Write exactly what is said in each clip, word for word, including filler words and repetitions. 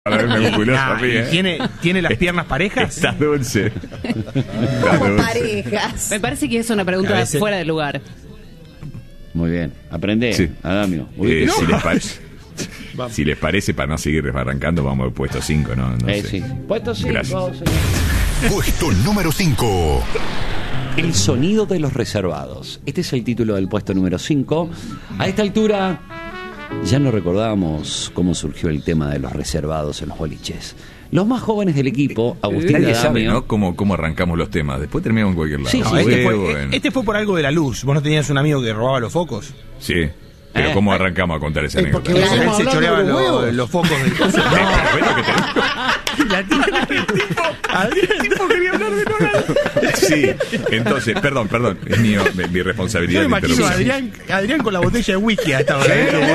A ver, me musculoso Nah, a mí, ¿eh? ¿Tiene, ¿Tiene las piernas parejas? Está dulce. Está Como dulce. parejas. Me parece que es una pregunta A veces- fuera de lugar. Muy bien, aprende, Sí. Adamio. Eh, No. si, les parece, si les parece, para no seguir arrancando, vamos al puesto cinco, ¿no? no Eh, sé. sí. Puesto cinco, Gracias. señor. Puesto número cinco. El sonido de los reservados. Este es el título del puesto número cinco. A esta altura ya no recordábamos cómo surgió el tema de los reservados en los boliches. Los más jóvenes del equipo, Agustín Nadie y sabe, Adamio, ¿no? Cómo, cómo arrancamos los temas. Después terminamos en cualquier lado. Sí, No, sí, este, Huevo, fue, en- este fue por algo de la luz. ¿Vos no tenías un amigo que robaba los focos? Sí. Pero Eh, ¿cómo eh. arrancamos a contar esa Eh, anécdota? porque Él Estamos se hablando choreaba de los los, huevos. los focos del coso. No, ¿ves lo que te- La tía del tipo. Adrián, el tipo quería hablar de nada. Sí, entonces, perdón, perdón, es mío, mi, mi Yo responsabilidad. me de imagino a interrumpir. Adrián, Adrián con la botella de whisky hasta ahora.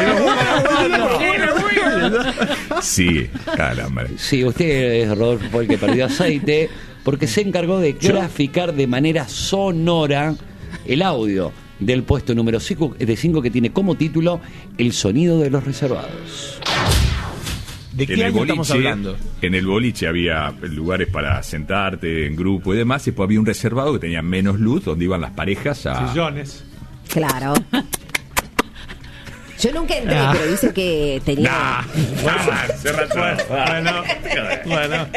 Sí, caramba. sí, usted es Rodolfo fue el que perdió aceite porque se encargó de graficar de manera sonora el audio del puesto número cinco, de cinco que tiene como título El sonido de los reservados. ¿De En qué el año estamos boliche, hablando? en el boliche había lugares para sentarte en grupo y demás, y después había un reservado que tenía menos luz, donde iban las parejas a... Sillones. Claro. Yo nunca entré, Ah. pero dice que tenía. Nah, ah, cerra todo. Bueno, bueno.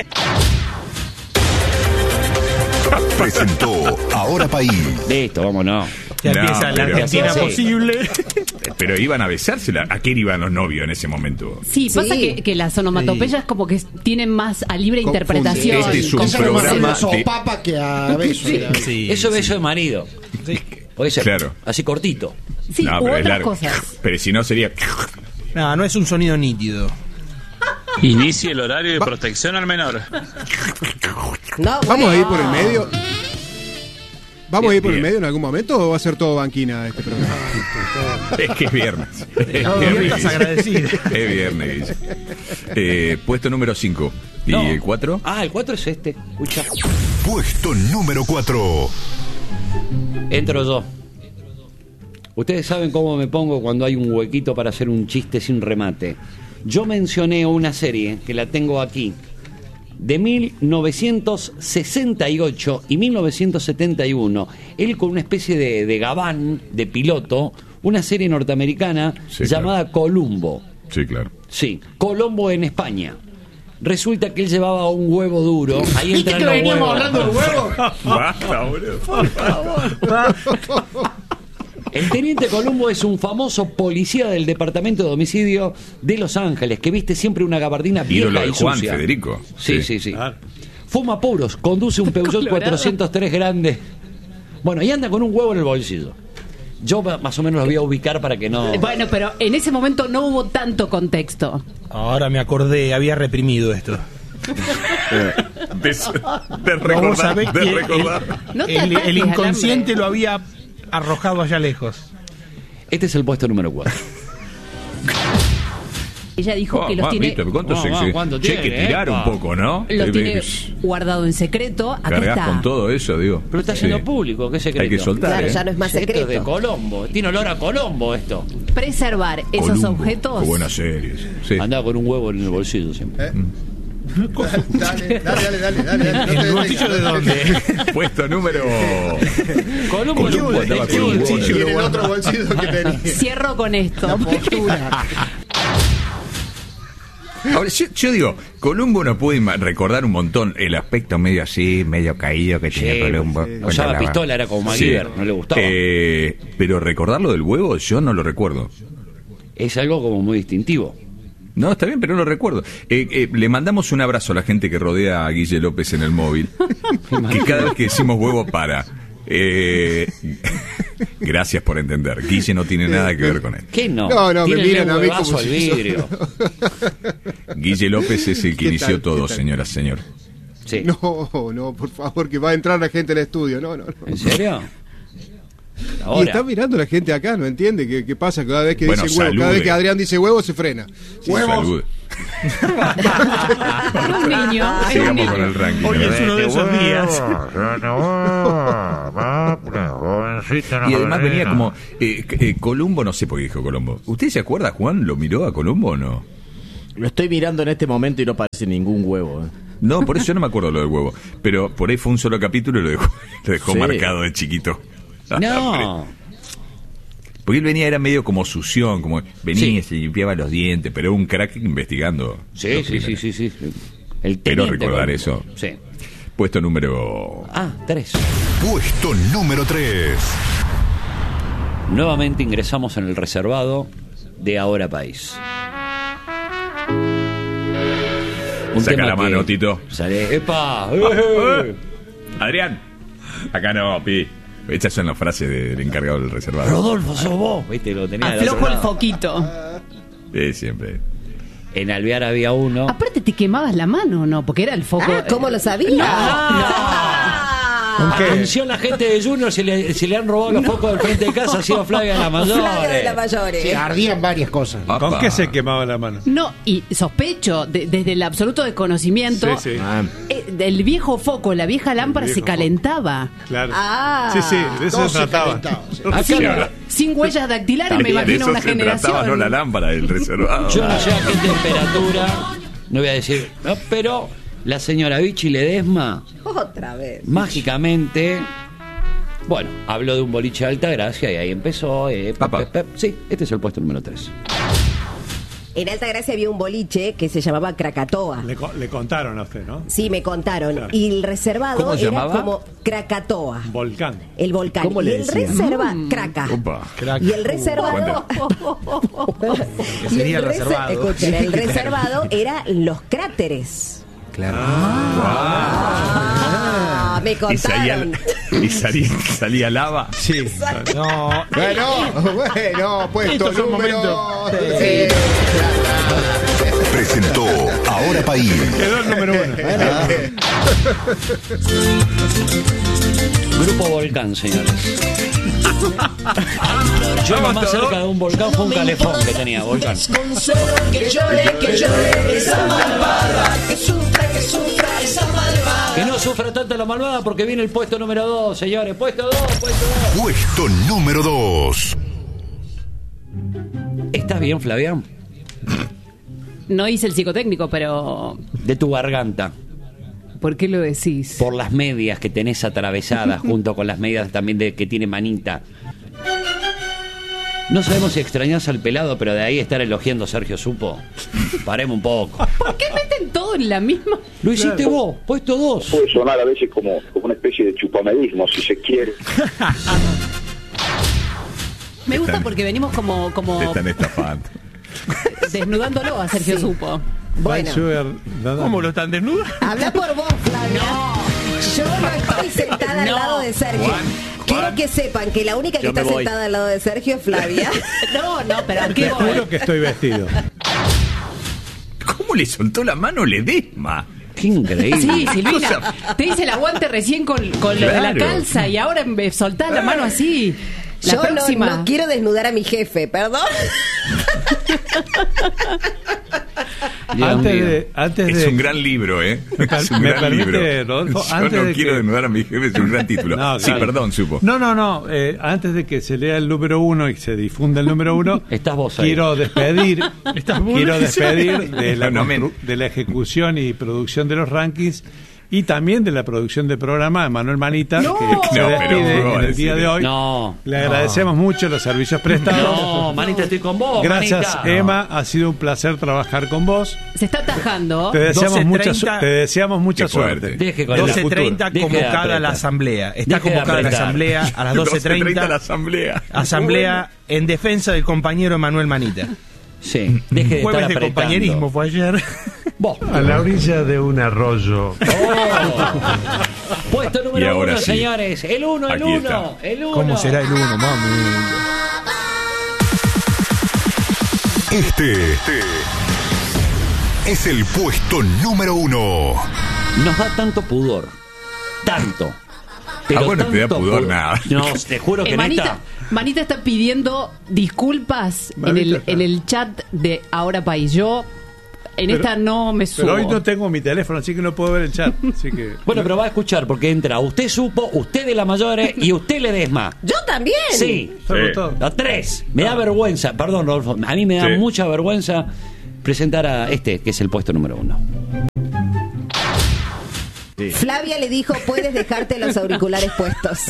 Presentó Ahora País. Listo, vámonos. Ya No, empieza la pero- Argentina Sí. posible. Pero iban a besársela. ¿A quién iban los novios en ese momento? Sí, pasa Sí. que, que las onomatopeyas como que tienen más a libre Confunde. interpretación. Este es un Eso no programa más a de- sopapa que a beso. Sí, Eso es sí. beso de marido. Puede ser Claro. así cortito. Sí, No, u pero es otras largo. cosas. Pero si no sería... No, no es un sonido nítido. Inicie el horario de protección al menor. No, ¿Vamos bueno. a ir por el medio? ¿Vamos a ir por el Bien. medio en algún momento o va a ser todo banquina este programa? Es que es viernes. Es No, viernes, estás Guille. agradecido. Es viernes, Guille. Eh, puesto número cinco. ¿Y No. el cuatro? Ah, el cuatro es este. Escucha. Puesto número cuatro. Entro yo. Ustedes saben cómo me pongo cuando hay un huequito para hacer un chiste sin remate. Yo mencioné una serie que la tengo aquí de mil novecientos sesenta y ocho y mil novecientos setenta y uno. Él con una especie de, de gabán, de piloto, una serie norteamericana Sí, llamada claro. Columbo. Sí, claro. Sí, Colombo en España. Resulta que él llevaba un huevo duro. Ahí ¿Viste entran que los veníamos huevos. hablando del huevo? Basta, boludo. El teniente Columbo es un famoso policía del departamento de homicidio de Los Ángeles que viste siempre una gabardina Ídolo vieja de y Juan, sucia. Federico. Sí, sí, sí. Fuma puros, conduce un Peugeot Colorado. cuatrocientos tres grande. Bueno, y anda con un huevo en el bolsillo. Yo ma- más o menos lo voy a ubicar para que no... Bueno, pero en ese momento no hubo tanto contexto. Ahora me acordé, había reprimido esto. De, de Vos recordar. sabés De que recordar. No te el, el, ataques el al inconsciente hambre. lo había arrojado allá lejos. Este es el puesto número cuatro. Ella dijo Oh, que los ma, tiene, ¿viste? ¿Cuánto Oh, se, ma, se- ¿cuánto che, hay que tiene, tirar eh? un poco, ¿no? los Eh, tiene eh, guardado en secreto. Acá Cargás está. con todo eso, digo. Pero está haciendo Sí. público, ¿qué secreto? Hay que soltar, Claro, ¿eh? ya no es más Esto es de secreto. Colombo. Tiene olor a Colombo esto. Preservar esos Columbo. objetos. Qué buenas series. Sí. Andaba con un huevo en el bolsillo siempre. Dale, dale, dale, dale, dale, dale. ¿El bolsillo de dónde? Puesto número... Colombo, Columbo andaba con un huevo en Y el- en el otro bolsillo que tenía. Cierro con esto. Postura. Ahora, yo, yo digo, Columbo uno puede ima- recordar un montón el aspecto medio así, medio caído que tenía Sí, Columbo. sí. cuando Usaba hablaba. pistola, era como MacGyver, no le gustaba. Eh, pero recordarlo del huevo, yo no lo recuerdo. Es algo como muy distintivo. No, está bien, pero no lo recuerdo. Eh, eh, le mandamos un abrazo a la gente que rodea a Guille López en el móvil. Que cada vez que decimos huevo para. Eh, gracias por entender. Guille no tiene nada que ver con él. ¿Qué no? No, no, me Tírenle miran un a mí huevazo como al si vidrio. Guille López es el que ¿Qué inició tal? todo, ¿Qué tal? señoras, señor. Sí. No, no, por favor, que va a entrar la gente al estudio. No, no, no. ¿En serio? Y Ahora. está mirando la gente acá, ¿no entiende? ¿Qué, qué pasa cada vez que Bueno, dice huevo? Cada salude. vez que Adrián dice huevo, se frena. Salud. Es un niño. Es un Sigamos niño. con el ranking. Hoy es uno de esos días. Y además venía como eh, eh, Columbo, no sé por qué dijo Columbo. ¿Usted se acuerda, Juan? ¿Lo miró a Columbo o no? Lo estoy mirando en este momento y no parece ningún huevo. ¿eh? No, por eso yo no me acuerdo lo del huevo. Pero por ahí fue un solo capítulo y lo dejó, lo dejó Sí. marcado de chiquito. No. Porque él venía, era medio como sución, como venía Sí. y se limpiaba los dientes, pero era un crack investigando. Sí, los sí, sí, crímenes. sí, sí. El Pero teniente recordar Colombo. eso. Sí. Puesto número... Ah, tres. Puesto número tres. Nuevamente ingresamos en el reservado de Ahora País. Un Saca tema la que mano, Tito. Sale, ¡epa! Eh. Adrián, acá no, pi. Estas son las frases de- del encargado del reservado. Rodolfo, sos vos. Viste, lo tenía del otro Aflojo el lado. foquito. Sí, siempre. En Alvear había uno. Aparte te quemabas la mano, ¿no? Porque era el foco. Ah, ¿cómo lo sabía? No. Atención, la gente de Junior, si le, si le han robado los focos del frente de casa, ha sido Flavia de la Mayor. Flavia de la Mayores. Sí, ardían varias cosas. Apa. ¿Con qué se quemaba la mano? No, y sospecho, de- desde el absoluto desconocimiento, Sí, sí. Ah, eh, del viejo foco, la vieja lámpara viejo se foco. calentaba. Claro. Ah. sí, sí, de eso Todo se se trataba. calentaba. Acá Sin, ahora. sin huellas dactilares, me De imagino eso una se generación. trataba, no la lámpara del reservado. Yo no sé a qué temperatura, no voy a decir, no, pero la señora Vichy Ledesma, Otra vez. mágicamente, bueno, habló de un boliche de Altagracia y ahí empezó. Eh, pep, Papá. pep, pep. Sí, este es el puesto número tres. En Altagracia había un boliche que se llamaba Krakatoa. Le, co- le contaron a usted, ¿no? Sí, me contaron. Claro. Y el reservado ¿Cómo se era llamaba? como Krakatoa. Volcán. El volcán. ¿Cómo y le el decían? reservado. Kraka. Opa. Y el reservado. Que y sería el el rese- reservado. Escuchen, el Claro. reservado era los cráteres. Claro. Ah, me Y salía, contaron. y salía, salía lava. Sí. No. Bueno, bueno, puesto Estos son número... momentos. Sí. Presentó Ahora País. Quedó el número uno. Grupo Volcán, señores. Yo lo más cerca de un volcán fue un calefón que tenía Volcán. Que no sufra tanto la malvada porque viene el puesto número dos, señores. Puesto dos, puesto dos. Puesto número dos. ¿Estás bien, Flavián? No hice el psicotécnico, pero De tu garganta. ¿por qué lo decís? Por las medias que tenés atravesadas junto con las medias también de que tiene Manita. No sabemos si extrañás al pelado, pero de ahí estar elogiando a Sergio Supo. Paremos un poco. ¿Por qué meten todo en la misma? Lo hiciste vos, puesto dos. Puede sonar a veces como, como una especie de chupamedismo, si se quiere. Me gusta Están- porque venimos como, como Te están estafando. desnudándolo a Sergio Sí. Supo. Bueno, ¿Cómo lo están desnudos? habla por vos, Flavia. Yo no estoy sentada al No. lado de Sergio. Juan, Quiero Juan. que sepan que la única que Yo me está voy. sentada al lado de Sergio es Flavia. No, no, pero ¿a qué Te voy? juro que estoy vestido. ¿Cómo le soltó la mano Ledesma? Qué increíble. Sí, Silvina, te hice el aguante recién con, con lo de la Claro. calza y ahora me soltás la mano así. La Yo no, próxima. no quiero desnudar a mi jefe, perdón. Dios Antes mío. de, antes Es de un gran libro, ¿eh? Es un ¿Me gran permite, libro. Rodolfo? Yo Antes no de quiero que- desnudar a mi jefe, es un gran título. No, Sí, claro. perdón, Supo. No, no, no. eh, antes de que se lea el número uno y se difunda el número uno, Estás vos ahí. quiero despedir, quiero despedir de la, No, no, constru- de la ejecución y producción de los rankings y también de la producción del programa de Manuel Manita, No. que se No, pero despide ¿cómo va a en el decir día de eso? hoy. No. Le agradecemos mucho los servicios prestados. No, Manita, estoy con vos. Gracias, Manita. Emma. Ha sido un placer trabajar con vos. Se está atajando. Te deseamos doce mucha, treinta. su- te deseamos mucha Qué fuerte. suerte. Deje con En la la- doce treinta futura. Deje de convocada apretar. la asamblea. Está Deje de convocada la apretar. asamblea a las doce doce treinta treinta. la asamblea. Asamblea en defensa del compañero Manuel Manita. Sí, deje de Jueves estar de apretando. compañerismo fue ayer. Vos. A la orilla de un arroyo. Puesto Y número ahora uno, sí. señores. El uno, el Aquí uno, está. el uno. ¿Cómo será el uno, mami? Este es el puesto número uno. Nos da tanto pudor. Tanto. Ah, bueno, te da tanto pudor nada. No, te juro que Eh, Manita, neta. Manita está pidiendo disculpas en Manita el, está. en el chat de Ahora País. Yo en Pero- esta no me subo. Pero hoy no tengo mi teléfono, así que no puedo ver el chat. Así que Bueno, pero va a escuchar porque entra usted Supo, usted de la Mayores y usted Ledesma. Yo también. Sí. estamos Sí. todos. Los tres. Me da vergüenza. Perdón, Rodolfo. A mí me da Sí. mucha vergüenza presentar a este, que es el puesto número uno. Sí. Flavia le dijo, puedes dejarte los auriculares puestos.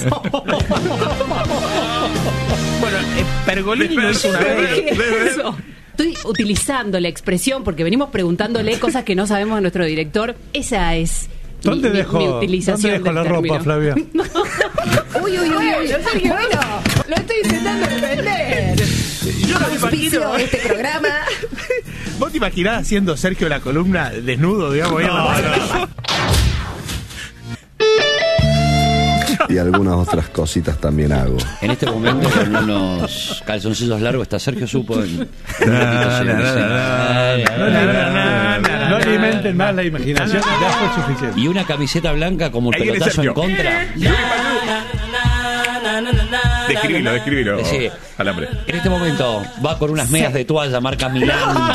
Bueno, eh, Pergolini lo hizo una vez. Eso. Estoy utilizando la expresión porque venimos preguntándole cosas que no sabemos de nuestro director. Esa es ¿Dónde mi, dejó, mi utilización ¿dónde dejó la término. ropa, Flavia? Uy, uy, uy, uy. Bueno, lo estoy intentando defender. Yo no me imagino este programa. ¿Vos te imaginás haciendo Sergio la columna desnudo, digamos? No, no. Y algunas otras cositas también hago. En este momento, con unos calzoncillos largos, está Sergio Supo en... No alimenten más la imaginación, ya fue suficiente. Y una camiseta blanca como el pelotazo en contra. Describilo, describilo. Sí. Alambre. En este momento va con unas medias de toalla marca Milán.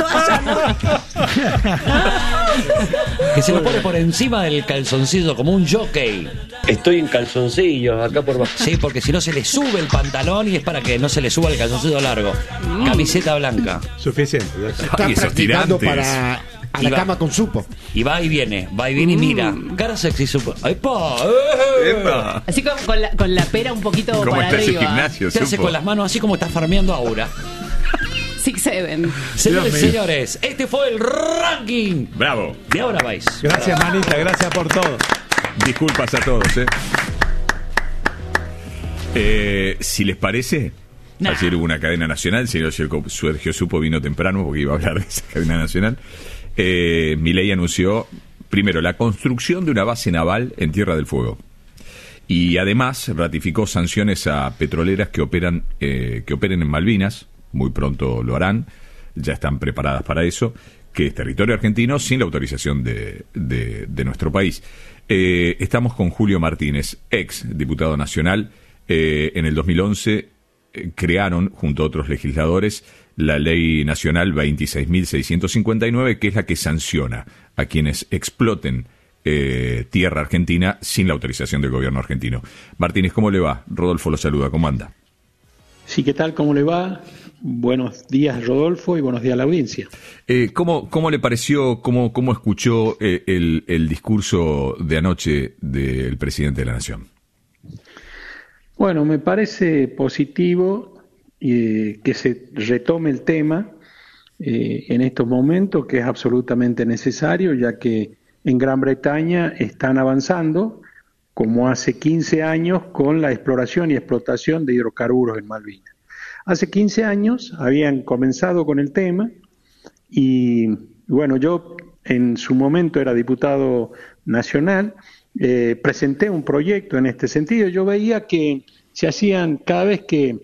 Que se lo pone por encima del calzoncillo como un jockey. Estoy en calzoncillos acá por abajo. Sí, porque si no se le sube el pantalón y es para que no se le suba el calzoncillo largo. Camiseta blanca. Suficiente. Está practicando para a la va, cama con Supo. Y va y viene, va y viene y mira. Cara sexy Supo. ¡Epa! Epa. Así con, con, la, con la pera un poquito ¿Cómo para está ese arriba. gimnasio, Se hace Supo? con las manos así como está farmeando ahora. Six Seven. Señores y señores, este fue el ranking. Bravo. De ahora vais. Gracias, manita, gracias por todo. Disculpas a todos, ¿eh? Eh, si les parece, nah. Ayer hubo una cadena nacional, el señor Sergio Supo vino temprano porque iba a hablar de esa cadena nacional. Eh, Milei anunció, primero, la construcción de una base naval en Tierra del Fuego. Y además ratificó sanciones a petroleras que operan eh, que operen en Malvinas. Muy pronto lo harán, ya están preparadas para eso, que es territorio argentino sin la autorización de, de, de nuestro país. Eh, estamos con Julio Martínez, ex diputado nacional. Eh, en el dos mil once eh, crearon, junto a otros legisladores, la Ley Nacional veintiséis mil seiscientos cincuenta y nueve, que es la que sanciona a quienes exploten eh, tierra argentina sin la autorización del gobierno argentino. Martínez, ¿cómo le va? Rodolfo lo saluda, ¿cómo anda? Sí, ¿qué tal? ¿Cómo le va? Buenos días, Rodolfo, y buenos días a la audiencia. Eh, ¿cómo, ¿Cómo le pareció, cómo, cómo escuchó eh, el, el discurso de anoche del presidente de la Nación? Bueno, me parece positivo eh, que se retome el tema eh, en estos momentos, que es absolutamente necesario, ya que en Gran Bretaña están avanzando, como hace quince años, con la exploración y explotación de hidrocarburos en Malvinas. Hace quince años habían comenzado con el tema y, bueno, yo en su momento era diputado nacional, eh, presenté un proyecto en este sentido. Yo veía que se hacían, cada vez que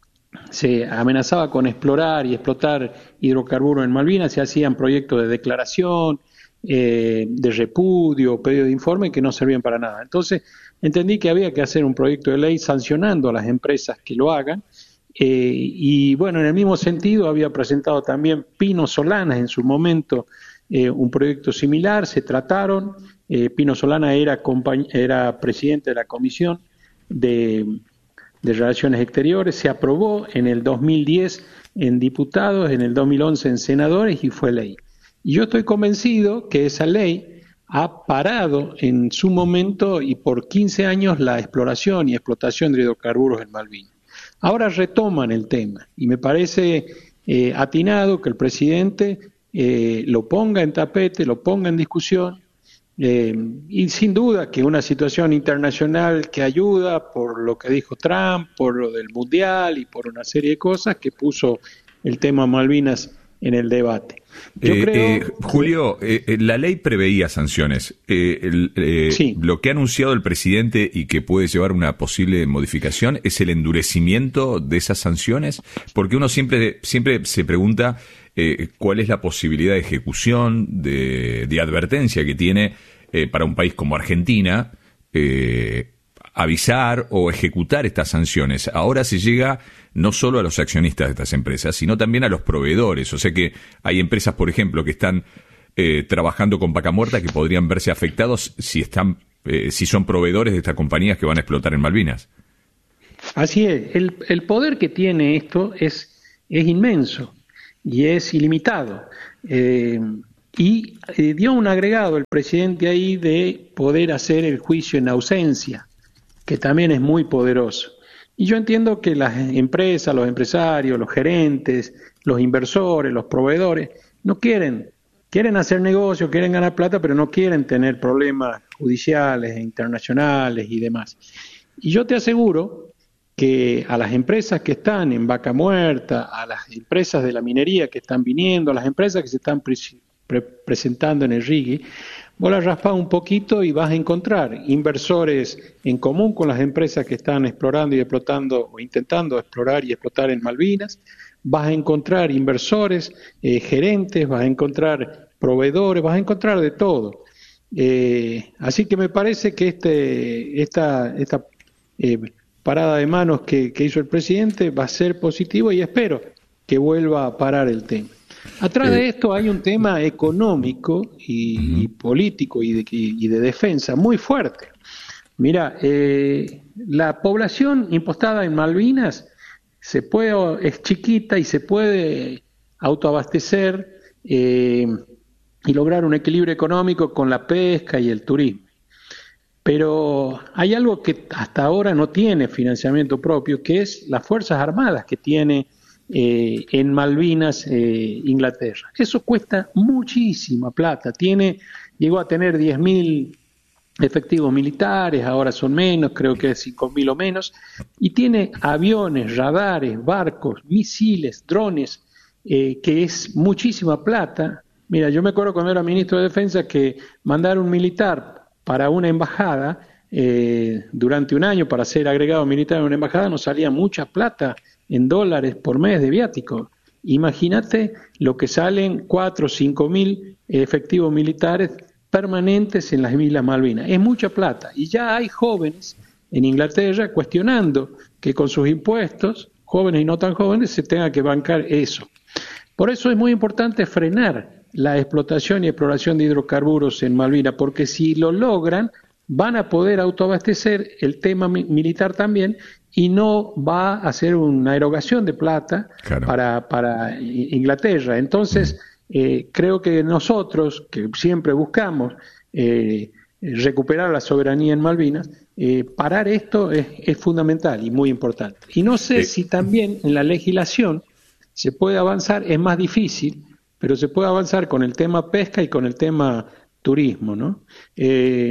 se amenazaba con explorar y explotar hidrocarburos en Malvinas, se hacían proyectos de declaración, eh, de repudio, pedido de informe que no servían para nada. Entonces entendí que había que hacer un proyecto de ley sancionando a las empresas que lo hagan. Eh, y bueno, en el mismo sentido había presentado también Pino Solanas en su momento eh, un proyecto similar, se trataron, eh, Pino Solana era, era presidente de la Comisión de, de Relaciones Exteriores, se aprobó en el dos mil diez en diputados, en el dos mil once en senadores y fue ley. Y yo estoy convencido que esa ley ha parado en su momento y por quince años la exploración y explotación de hidrocarburos en Malvinas. Ahora retoman el tema y me parece eh, atinado que el presidente eh, lo ponga en tapete, lo ponga en discusión eh, y sin duda que una situación internacional que ayuda por lo que dijo Trump, por lo del Mundial y por una serie de cosas que puso el tema Malvinas en el debate. Yo eh, creo eh, Julio, eh, eh, la ley preveía sanciones. Eh, el, eh, sí. Lo que ha anunciado el presidente y que puede llevar una posible modificación es el endurecimiento de esas sanciones, porque uno siempre, siempre se pregunta eh, cuál es la posibilidad de ejecución, de, de advertencia que tiene eh, para un país como Argentina eh, avisar o ejecutar estas sanciones. Ahora se llega no solo a los accionistas de estas empresas, sino también a los proveedores. O sea que hay empresas, por ejemplo, que están eh, trabajando con vaca muerta que podrían verse afectados si están, eh, si son proveedores de estas compañías que van a explotar en Malvinas. Así es. El, el poder que tiene esto es, es inmenso y es ilimitado. Eh, y eh, dio un agregado el presidente ahí de poder hacer el juicio en ausencia, que también es muy poderoso. Y yo entiendo que las empresas, los empresarios, los gerentes, los inversores, los proveedores, no quieren, quieren hacer negocio, quieren ganar plata, pero no quieren tener problemas judiciales, internacionales y demás. Y yo te aseguro que a las empresas que están en Vaca Muerta, a las empresas de la minería que están viniendo, a las empresas que se están pre pre presentando en el RIGI, vos la raspás un poquito y vas a encontrar inversores en común con las empresas que están explorando y explotando o intentando explorar y explotar en Malvinas, vas a encontrar inversores, eh, gerentes, vas a encontrar proveedores, vas a encontrar de todo. Eh, así que me parece que este, esta, esta eh, parada de manos que, que hizo el presidente va a ser positivo y espero que vuelva a parar el tema. Atrás de esto hay un tema económico y, y político y de, y de defensa muy fuerte. Mira, eh, la población impostada en Malvinas se puede, es chiquita y se puede autoabastecer eh, y lograr un equilibrio económico con la pesca y el turismo. Pero hay algo que hasta ahora no tiene financiamiento propio, que es las Fuerzas Armadas que tiene Eh, en Malvinas, eh, Inglaterra. Eso cuesta muchísima plata. Tiene, llegó a tener diez mil efectivos militares, ahora son menos, creo que cinco mil o menos, y tiene aviones, radares, barcos, misiles, drones, eh, que es muchísima plata. Mira, yo me acuerdo cuando era ministro de Defensa que mandar un militar para una embajada eh, durante un año para ser agregado militar en una embajada nos salía mucha plata en dólares por mes de viático. Imagínate lo que salen cuatro o cinco mil efectivos militares permanentes en las Islas Malvinas. Es mucha plata. Y ya hay jóvenes en Inglaterra cuestionando que con sus impuestos, jóvenes y no tan jóvenes, se tenga que bancar eso. Por eso es muy importante frenar la explotación y exploración de hidrocarburos en Malvinas, porque si lo logran, van a poder autoabastecer el tema mi- militar también, y no va a ser una erogación de plata claro. para, para Inglaterra. Entonces, eh, creo que nosotros, que siempre buscamos eh, recuperar la soberanía en Malvinas, eh, parar esto es, es fundamental y muy importante. Y no sé eh. si también en la legislación se puede avanzar, es más difícil, pero se puede avanzar con el tema pesca y con el tema turismo, ¿no? Eh,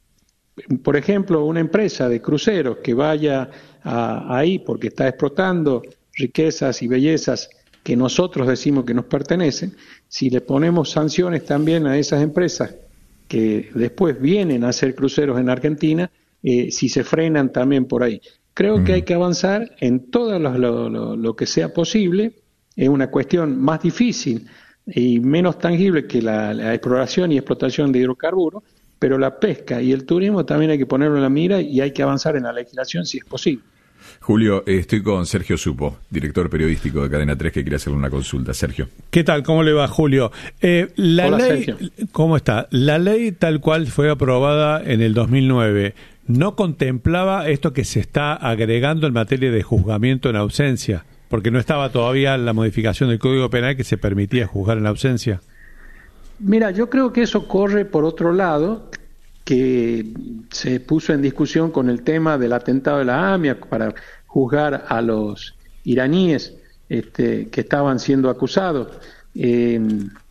por ejemplo, una empresa de cruceros que vaya a, ahí porque está explotando riquezas y bellezas que nosotros decimos que nos pertenecen, si le ponemos sanciones también a esas empresas que después vienen a hacer cruceros en Argentina, eh, si se frenan también por ahí. Creo mm. que hay que avanzar en todo lo, lo, lo, lo que sea posible. Es una cuestión más difícil y menos tangible que la, la exploración y explotación de hidrocarburos, pero la pesca y el turismo también hay que ponerlo en la mira y hay que avanzar en la legislación si es posible. Julio, estoy con Sergio Supo, director periodístico de Cadena tres, que quiere hacerle una consulta. Sergio. ¿Qué tal? ¿Cómo le va, Julio? Eh, la Hola, ley, Sergio. ¿Cómo está? La ley tal cual fue aprobada en el dos mil nueve, ¿no contemplaba esto que se está agregando en materia de juzgamiento en ausencia? Porque no estaba todavía la modificación del Código Penal que se permitía juzgar en ausencia. Mira, yo creo que eso corre por otro lado, que se puso en discusión con el tema del atentado de la AMIA para juzgar a los iraníes este, que estaban siendo acusados. Eh,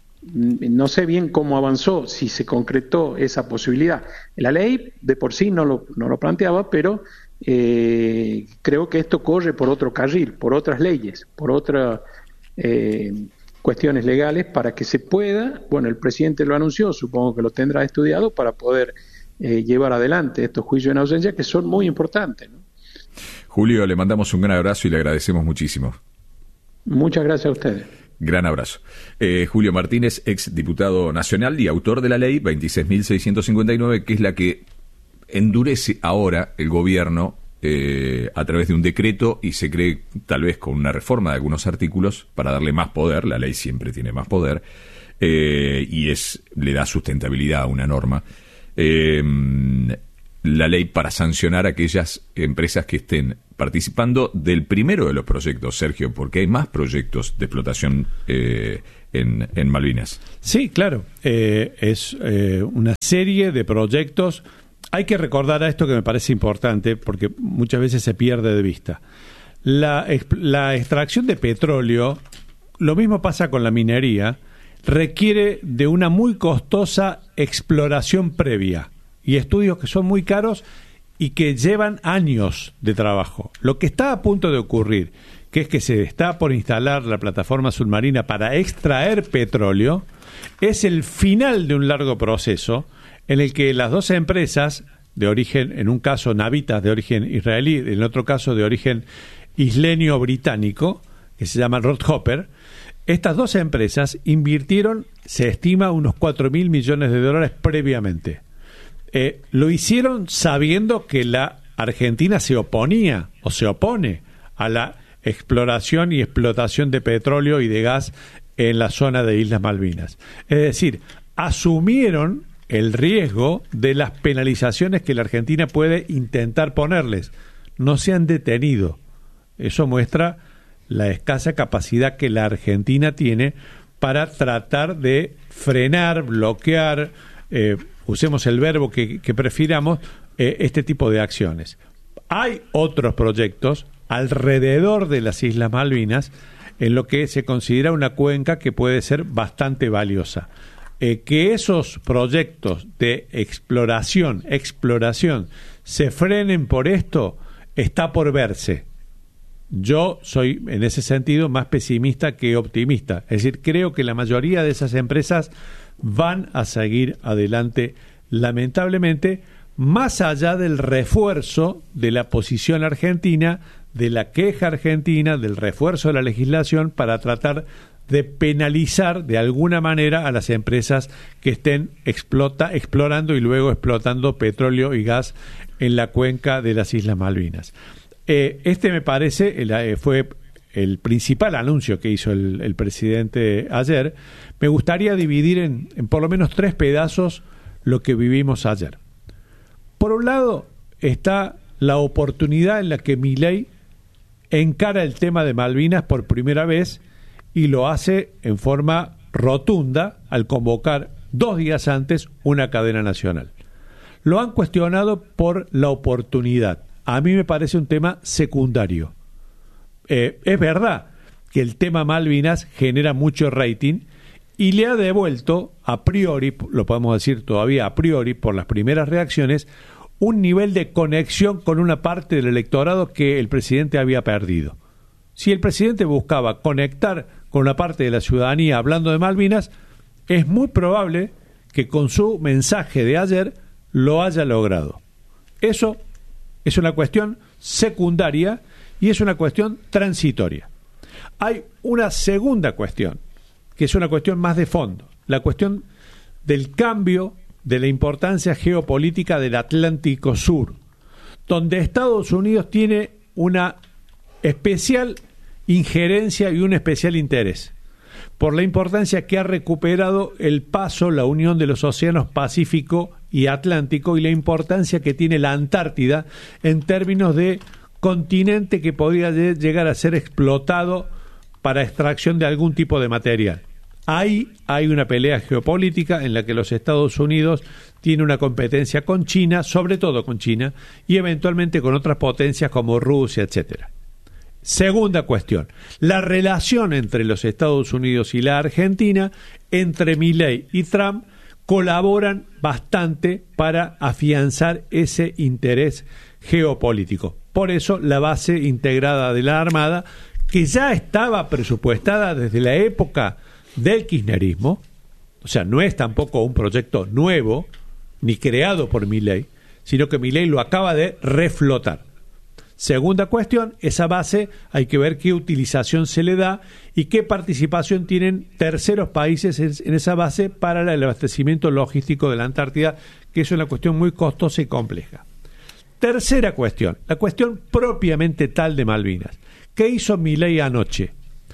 no sé bien cómo avanzó, si se concretó esa posibilidad. La ley de por sí no lo, no lo planteaba, pero eh, creo que esto corre por otro carril, por otras leyes, por otras eh, cuestiones legales para que se pueda, bueno, el presidente lo anunció, supongo que lo tendrá estudiado para poder eh, llevar adelante estos juicios en ausencia que son muy importantes, ¿no? Julio, le mandamos un gran abrazo y le agradecemos muchísimo. Muchas gracias a ustedes. Gran abrazo. Eh, Julio Martínez, ex diputado nacional y autor de la ley veintiséis mil seiscientos cincuenta y nueve, que es la que endurece ahora el gobierno eh, a través de un decreto y se cree tal vez con una reforma de algunos artículos para darle más poder. La ley siempre tiene más poder eh, y es le da sustentabilidad a una norma. Eh, la ley para sancionar a aquellas empresas que estén participando del primero de los proyectos, Sergio, porque hay más proyectos de explotación eh, en, en Malvinas. Sí, claro, eh, es eh, una serie de proyectos. Hay que recordar a esto que me parece importante, porque muchas veces se pierde de vista. La, la extracción de petróleo, lo mismo pasa con la minería, requiere de una muy costosa exploración previa y estudios que son muy caros y que llevan años de trabajo. Lo que está a punto de ocurrir, que es que se está por instalar la plataforma submarina para extraer petróleo, es el final de un largo proceso en el que las dos empresas de origen, en un caso navitas de origen israelí, en otro caso de origen isleño británico, que se llama Rothhopper, estas dos empresas invirtieron, se estima, unos cuatro mil millones de dólares previamente. Eh, lo hicieron sabiendo que la Argentina se oponía o se opone a la exploración y explotación de petróleo y de gas en la zona de Islas Malvinas. Es decir, asumieron el riesgo de las penalizaciones que la Argentina puede intentar ponerles. No se han detenido. Eso muestra la escasa capacidad que la Argentina tiene para tratar de frenar, bloquear, eh, usemos el verbo que, que prefiramos, eh, este tipo de acciones. Hay otros proyectos alrededor de las Islas Malvinas en lo que se considera una cuenca que puede ser bastante valiosa. Eh, que esos proyectos de exploración, exploración, se frenen por esto, está por verse. Yo soy, en ese sentido, más pesimista que optimista. Es decir, creo que la mayoría de esas empresas van a seguir adelante, lamentablemente, más allá del refuerzo de la posición argentina, de la queja argentina, del refuerzo de la legislación para tratar de penalizar de alguna manera a las empresas que estén explota, explorando y luego explotando petróleo y gas en la cuenca de las Islas Malvinas. Eh, este me parece el, eh, fue el principal anuncio que hizo el, el presidente ayer. Me gustaría dividir en, en por lo menos tres pedazos lo que vivimos ayer. Por un lado está la oportunidad en la que Milei encara el tema de Malvinas por primera vez y lo hace en forma rotunda al convocar dos días antes una cadena nacional. Lo han cuestionado por la oportunidad. A mí me parece un tema secundario. Eh, es verdad que el tema Malvinas genera mucho rating y le ha devuelto a priori, lo podemos decir todavía a priori por las primeras reacciones, un nivel de conexión con una parte del electorado que el presidente había perdido. Si el presidente buscaba conectar con una parte de la ciudadanía hablando de Malvinas, es muy probable que con su mensaje de ayer lo haya logrado. Eso es una cuestión secundaria y es una cuestión transitoria. Hay una segunda cuestión, que es una cuestión más de fondo, la cuestión del cambio de la importancia geopolítica del Atlántico Sur, donde Estados Unidos tiene una especial injerencia y un especial interés, por la importancia que ha recuperado el paso, la unión de los océanos Pacífico y Atlántico y la importancia que tiene la Antártida en términos de continente que podría llegar a ser explotado para extracción de algún tipo de material. Ahí hay una pelea geopolítica en la que los Estados Unidos tiene una competencia con China, sobre todo con China, y eventualmente con otras potencias como Rusia, etcétera. Segunda cuestión, la relación entre los Estados Unidos y la Argentina, entre Milei y Trump, colaboran bastante para afianzar ese interés geopolítico. Por eso la base integrada de la Armada, que ya estaba presupuestada desde la época del kirchnerismo, o sea, no es tampoco un proyecto nuevo, ni creado por Milei, sino que Milei lo acaba de reflotar. Segunda cuestión, esa base hay que ver qué utilización se le da y qué participación tienen terceros países en, en esa base para el abastecimiento logístico de la Antártida, que es una cuestión muy costosa y compleja. Tercera cuestión, la cuestión propiamente tal de Malvinas. ¿Qué hizo Milei anoche?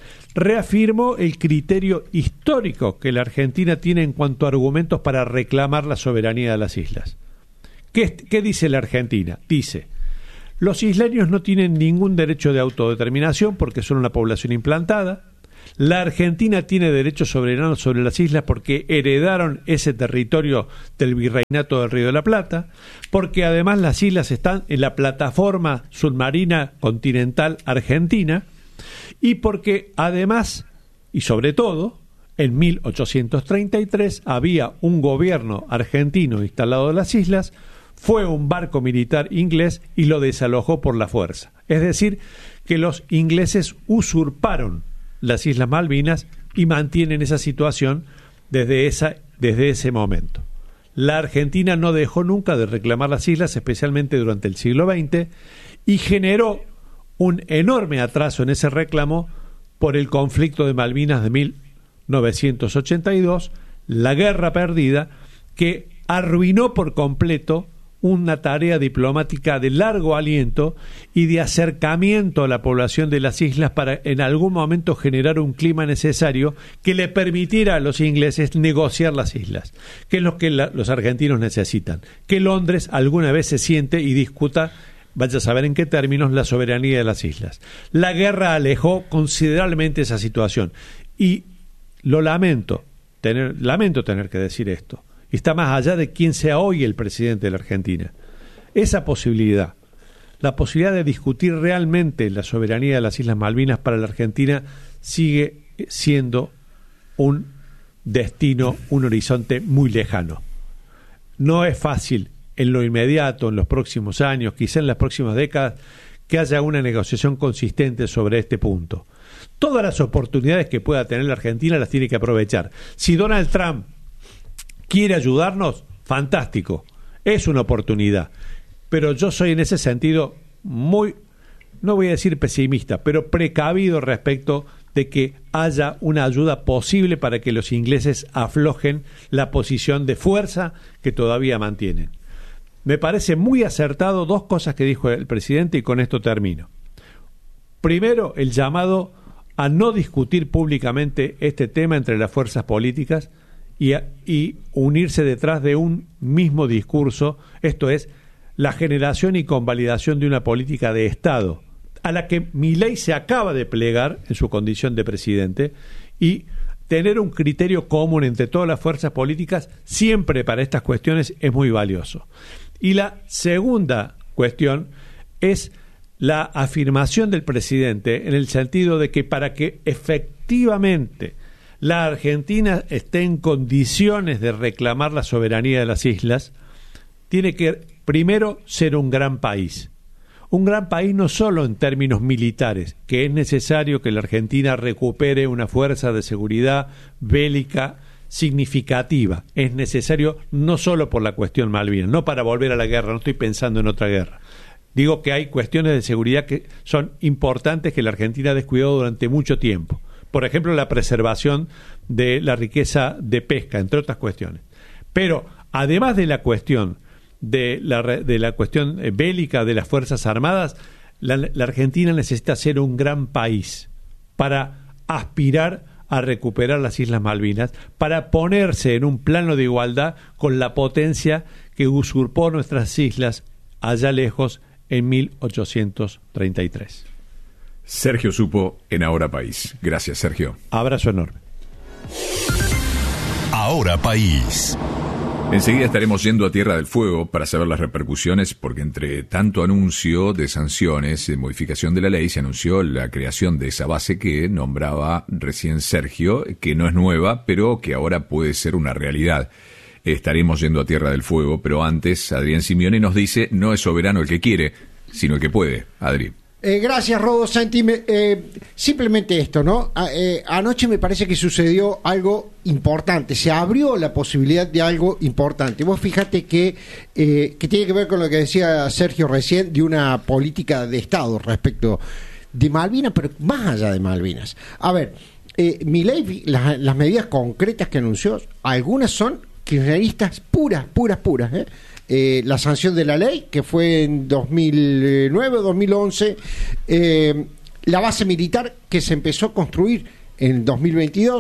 Reafirmó el criterio histórico que la Argentina tiene en cuanto a argumentos para reclamar la soberanía de las islas. ¿Qué, qué dice la Argentina? Dice, los isleños no tienen ningún derecho de autodeterminación porque son una población implantada. La Argentina tiene derecho soberano sobre las islas porque heredaron ese territorio del virreinato del Río de la Plata, porque además las islas están en la plataforma submarina continental argentina, y porque además, y sobre todo, en mil ochocientos treinta y tres había un gobierno argentino instalado en las islas, fue un barco militar inglés y lo desalojó por la fuerza. Es decir, que los ingleses usurparon las Islas Malvinas y mantienen esa situación desde, esa, desde ese momento. La Argentina no dejó nunca de reclamar las islas, especialmente durante el siglo veinte, y generó un enorme atraso en ese reclamo por el conflicto de Malvinas de mil novecientos ochenta y dos, la guerra perdida, que arruinó por completo una tarea diplomática de largo aliento y de acercamiento a la población de las islas para en algún momento generar un clima necesario que le permitiera a los ingleses negociar las islas, que es lo que la, los argentinos necesitan, que Londres alguna vez se siente y discuta, vaya a saber en qué términos, la soberanía de las islas. La guerra alejó considerablemente esa situación y lo lamento, tener, lamento tener que decir esto. Está más allá de quién sea hoy el presidente de la Argentina. Esa posibilidad, la posibilidad de discutir realmente la soberanía de las Islas Malvinas para la Argentina sigue siendo un destino, un horizonte muy lejano. No es fácil en lo inmediato, en los próximos años, quizá en las próximas décadas, que haya una negociación consistente sobre este punto. Todas las oportunidades que pueda tener la Argentina las tiene que aprovechar. Si Donald Trump quiere ayudarnos, fantástico, es una oportunidad, pero yo soy en ese sentido muy, no voy a decir pesimista, pero precavido respecto de que haya una ayuda posible para que los ingleses aflojen la posición de fuerza que todavía mantienen. Me parece muy acertado dos cosas que dijo el presidente y con esto termino. Primero, el llamado a no discutir públicamente este tema entre las fuerzas políticas Y, a, y unirse detrás de un mismo discurso, esto es, la generación y convalidación de una política de Estado, a la que Milei se acaba de plegar en su condición de presidente, y tener un criterio común entre todas las fuerzas políticas siempre para estas cuestiones es muy valioso. Y la segunda cuestión es la afirmación del presidente en el sentido de que para que efectivamente la Argentina esté en condiciones de reclamar la soberanía de las islas, tiene que primero ser un gran país. Un gran país no solo en términos militares, que es necesario que la Argentina recupere una fuerza de seguridad bélica significativa. Es necesario no solo por la cuestión Malvinas, no para volver a la guerra, no estoy pensando en otra guerra. Digo que hay cuestiones de seguridad que son importantes que la Argentina ha descuidado durante mucho tiempo. Por ejemplo, la preservación de la riqueza de pesca, entre otras cuestiones. Pero, además de la cuestión de la, de la cuestión bélica de las Fuerzas Armadas, la, la Argentina necesita ser un gran país para aspirar a recuperar las Islas Malvinas, para ponerse en un plano de igualdad con la potencia que usurpó nuestras islas allá lejos en mil ochocientos treinta y tres. Sergio Supo en Ahora País. Gracias, Sergio. Abrazo enorme. Ahora País. Enseguida estaremos yendo a Tierra del Fuego para saber las repercusiones, porque entre tanto anuncio de sanciones, de modificación de la ley, se anunció la creación de esa base que nombraba recién Sergio, que no es nueva, pero que ahora puede ser una realidad. Estaremos yendo a Tierra del Fuego, pero antes Adrián Simeone nos dice, no es soberano el que quiere, sino el que puede. Adri. Eh, gracias, Rodo. Santi, me, eh, simplemente esto, ¿no? A, eh, anoche me parece que sucedió algo importante, se abrió la posibilidad de algo importante. Vos fíjate que, eh, que tiene que ver con lo que decía Sergio recién, de una política de Estado respecto de Malvinas, pero más allá de Malvinas. A ver, eh, Milei, las, las medidas concretas que anunció, algunas son kirchneristas puras, puras, puras, ¿eh? Eh, la sanción de la ley, que fue en dos mil nueve o dos mil once, eh, la base militar que se empezó a construir en dos mil veintidós,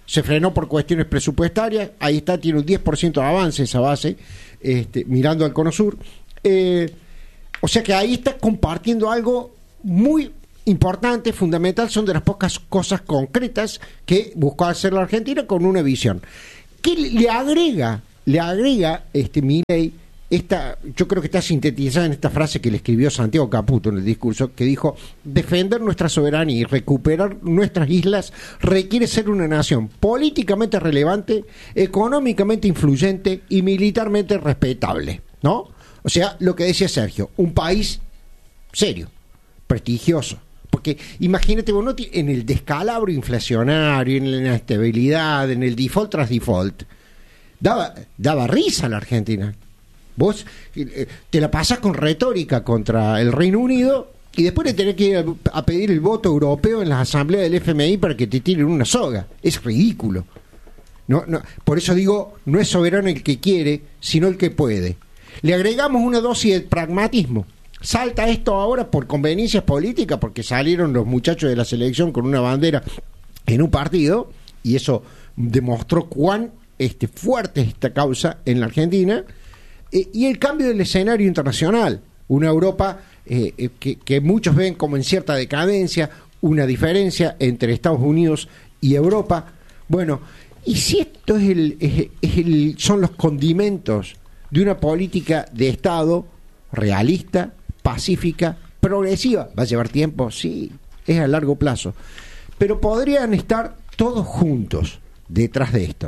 se frenó por cuestiones presupuestarias, ahí está, tiene un diez por ciento de avance esa base, este, mirando al Cono Sur. Eh, o sea que ahí está compartiendo algo muy importante, fundamental, son de las pocas cosas concretas que buscó hacer la Argentina con una visión. ¿Qué le agrega? Le agrega este Milei, esta, yo creo que está sintetizada en esta frase que le escribió Santiago Caputo en el discurso, que dijo: defender nuestra soberanía y recuperar nuestras islas requiere ser una nación políticamente relevante, económicamente influyente y militarmente respetable, ¿no? O sea, lo que decía Sergio, un país serio, prestigioso. Porque imagínate, vos, ¿no? En el descalabro inflacionario, en la inestabilidad, en el default tras default, daba, daba risa a la Argentina. Vos eh, te la pasás con retórica contra el Reino Unido y después le tenés que ir a, a pedir el voto europeo en las asambleas del F M I para que te tiren una soga. Es ridículo. No, no, por eso digo, no es soberano el que quiere, sino el que puede. Le agregamos una dosis de pragmatismo. Salta esto ahora por conveniencias políticas, porque salieron los muchachos de la selección con una bandera en un partido, y eso demostró cuán este, fuerte es esta causa en la Argentina, eh, y el cambio del escenario internacional, una Europa eh, eh, que, que muchos ven como en cierta decadencia, una diferencia entre Estados Unidos y Europa. Bueno, y si esto es el, es, es el, son los condimentos de una política de Estado realista, pacífica, progresiva. ¿Va a llevar tiempo? Sí, es a largo plazo. Pero podrían estar todos juntos detrás de esto.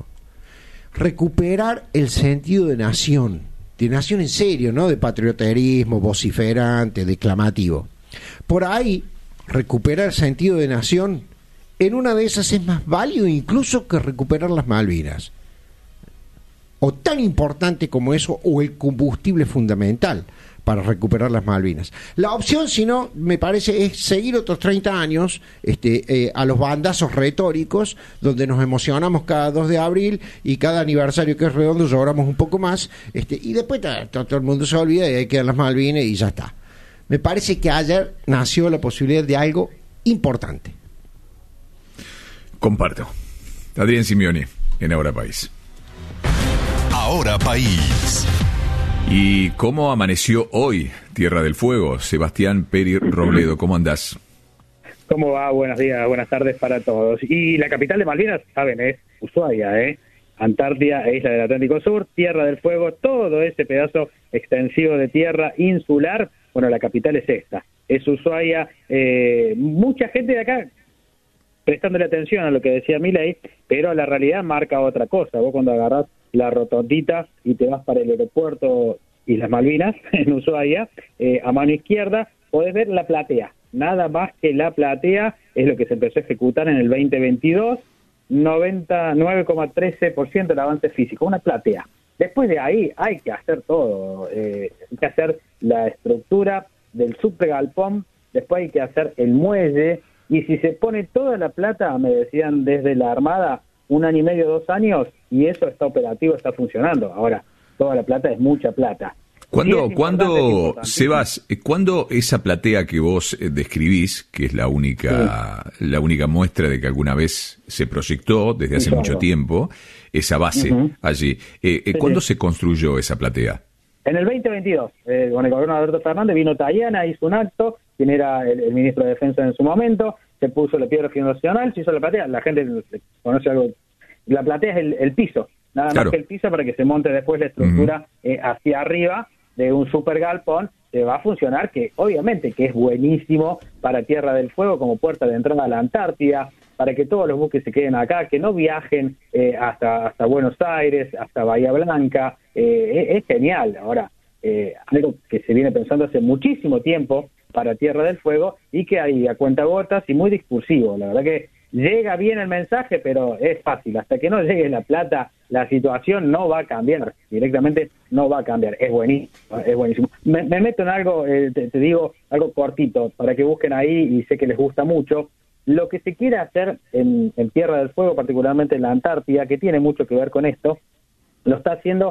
Recuperar el sentido de nación, de nación en serio, no de patrioterismo vociferante, declamativo. Por ahí, recuperar el sentido de nación, en una de esas es más válido incluso que recuperar las Malvinas. O tan importante como eso, o el combustible fundamental para recuperar las Malvinas. La opción, si no, me parece, es seguir otros treinta años este, eh, a los bandazos retóricos, donde nos emocionamos cada dos de abril y cada aniversario que es redondo lloramos un poco más, este, y después todo, todo el mundo se olvida y ahí quedan las Malvinas y ya está. Me parece que ayer nació la posibilidad de algo importante. Comparto. Adrián Simioni, en Ahora País. Ahora País. ¿Y cómo amaneció hoy Tierra del Fuego? Sebastián Peri Robledo, ¿cómo andás? ¿Cómo va? Buenos días, buenas tardes para todos. Y la capital de Malvinas, saben, es Ushuaia, ¿eh? Antártida e isla del Atlántico Sur, Tierra del Fuego, todo ese pedazo extensivo de tierra insular. Bueno, la capital es esta, es Ushuaia. Eh, mucha gente de acá prestándole atención a lo que decía Milei, pero la realidad marca otra cosa. Vos cuando agarrás la rotondita y te vas para el aeropuerto Islas Malvinas, en Ushuaia, eh, a mano izquierda, podés ver la platea. Nada más que la platea es lo que se empezó a ejecutar en el veinte veintidós, noventa, nueve coma trece por ciento del avance físico, una platea. Después de ahí hay que hacer todo, eh, hay que hacer la estructura del subgalpón, después hay que hacer el muelle, y si se pone toda la plata, me decían desde la Armada, un año y medio, dos años, y eso está operativo, está funcionando. Ahora, toda la plata es mucha plata. ¿Cuándo, sí, ¿cuándo Sebas, cuándo esa platea que vos describís, que es la única sí. la única muestra de que alguna vez se proyectó desde hace sí, mucho claro. tiempo, esa base uh-huh. allí, eh, sí, ¿cuándo sí. se construyó esa platea? En el veinte veintidós, eh, con el gobierno de Alberto Fernández, vino Tayana, hizo un acto, quien era el, el ministro de Defensa en su momento, se puso la piedra fundacional, se hizo la platea, la gente conoce algo, la platea es el, el piso, nada claro. más que el piso para que se monte después la estructura uh-huh. eh, hacia arriba de un super galpón, que va a funcionar, que obviamente que es buenísimo para Tierra del Fuego como puerta de entrada a la Antártida, para que todos los buques se queden acá, que no viajen eh, hasta hasta Buenos Aires, hasta Bahía Blanca, eh, es, es genial. Ahora, eh, algo que se viene pensando hace muchísimo tiempo para Tierra del Fuego y que hay a cuentagotas y muy discursivo. La verdad que llega bien el mensaje, pero es fácil. Hasta que no llegue la plata, la situación no va a cambiar. Directamente no va a cambiar. Es buenísimo. Es buenísimo. Me, me meto en algo, eh, te, te digo, algo cortito, para que busquen ahí, y sé que les gusta mucho. Lo que se quiere hacer en, en Tierra del Fuego, particularmente en la Antártida, que tiene mucho que ver con esto, lo está haciendo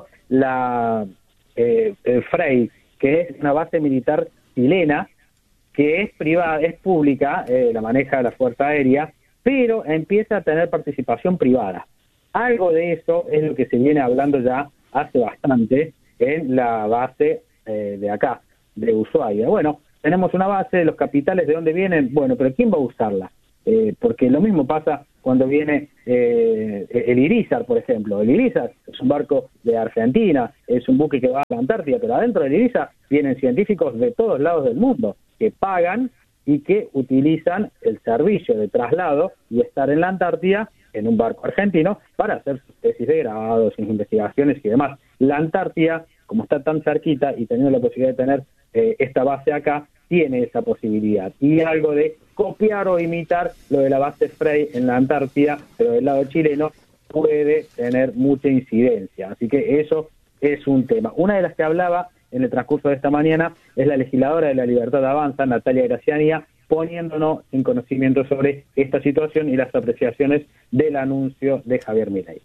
la eh, eh, Frey, que es una base militar chilena, que es privada, es pública, eh, la maneja la Fuerza Aérea, pero empieza a tener participación privada. Algo de eso es lo que se viene hablando ya hace bastante en la base eh, de acá, de Ushuaia. Bueno, tenemos una base, los capitales, ¿de dónde vienen? Bueno, pero ¿quién va a usarla? Eh, porque lo mismo pasa cuando viene eh, el Irizar, por ejemplo. El Irizar es un barco de Argentina, es un buque que va a la Antártida, pero adentro del Irizar vienen científicos de todos lados del mundo que pagan y que utilizan el servicio de traslado y estar en la Antártida en un barco argentino para hacer sus tesis de grado, sus investigaciones y demás. La Antártida, como está tan cerquita y teniendo la posibilidad de tener eh, esta base acá, tiene esa posibilidad. Y algo de copiar o imitar lo de la base Frey en la Antártida, pero del lado chileno, puede tener mucha incidencia. Así que eso es un tema. Una de las que hablaba en el transcurso de esta mañana es la legisladora de La Libertad Avanza, Natalia Graciani, poniéndonos en conocimiento sobre esta situación y las apreciaciones del anuncio de Javier Milei.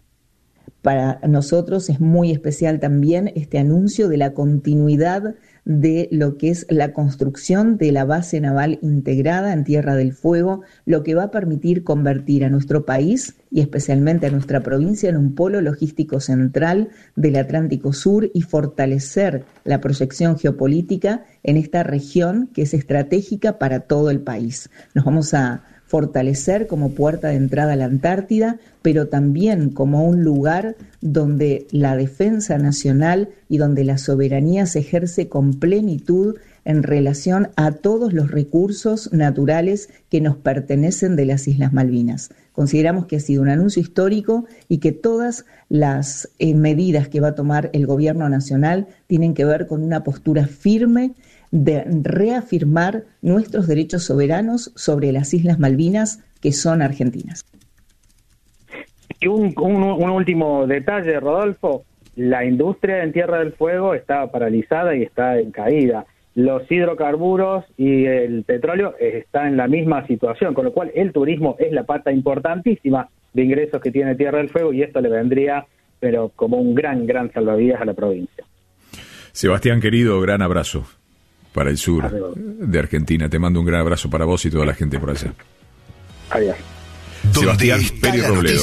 Para nosotros es muy especial también este anuncio de la continuidad de lo que es la construcción de la base naval integrada en Tierra del Fuego, lo que va a permitir convertir a nuestro país y especialmente a nuestra provincia en un polo logístico central del Atlántico Sur y fortalecer la proyección geopolítica en esta región que es estratégica para todo el país. Nos vamos a fortalecer como puerta de entrada a la Antártida, pero también como un lugar donde la defensa nacional y donde la soberanía se ejerce con plenitud en relación a todos los recursos naturales que nos pertenecen de las Islas Malvinas. Consideramos que ha sido un anuncio histórico y que todas las eh, medidas que va a tomar el gobierno nacional tienen que ver con una postura firme de reafirmar nuestros derechos soberanos sobre las Islas Malvinas, que son argentinas. Y un, un, un último detalle, Rodolfo, la industria en Tierra del Fuego está paralizada y está en caída. Los hidrocarburos y el petróleo están en la misma situación, con lo cual el turismo es la pata importantísima de ingresos que tiene Tierra del Fuego y esto le vendría, pero como un gran, gran salvavidas a la provincia. Sebastián, querido, gran abrazo para el sur de Argentina. Te mando un gran abrazo para vos y toda la gente por allá. Adiós. Sebastián Peri Robledo.